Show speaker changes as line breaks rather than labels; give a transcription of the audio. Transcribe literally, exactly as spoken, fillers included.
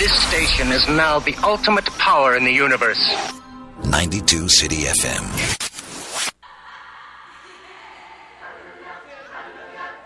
This station is now the ultimate power in the universe.
ninety-two City F M.